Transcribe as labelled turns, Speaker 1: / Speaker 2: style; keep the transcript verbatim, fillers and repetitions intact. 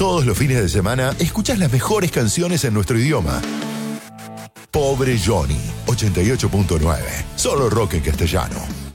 Speaker 1: Todos los fines de semana escuchás las mejores canciones en nuestro idioma. Pobre Johnny, ochenta y ocho punto nueve. Solo rock en castellano.